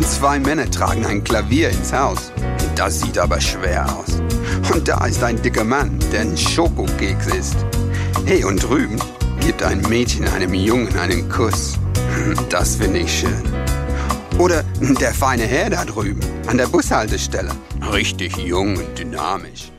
2 Männer tragen ein Klavier ins Haus. Das sieht aber schwer aus. Und da ist ein dicker Mann, der ein Schokokeks isst. Hey, und drüben gibt ein Mädchen einem Jungen einen Kuss. Das finde ich schön. Oder der feine Herr da drüben an der Bushaltestelle. Richtig jung und dynamisch.